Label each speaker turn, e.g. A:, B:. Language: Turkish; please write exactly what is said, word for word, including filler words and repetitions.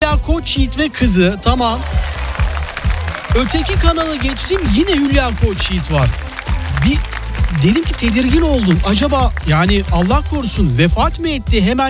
A: Hülya Koçyiğit ve kızı, tamam. Öteki kanala geçtim, yine Hülya Koçyiğit var. Bir dedim ki tedirgin oldum. Acaba yani Allah korusun vefat mı etti? Hemen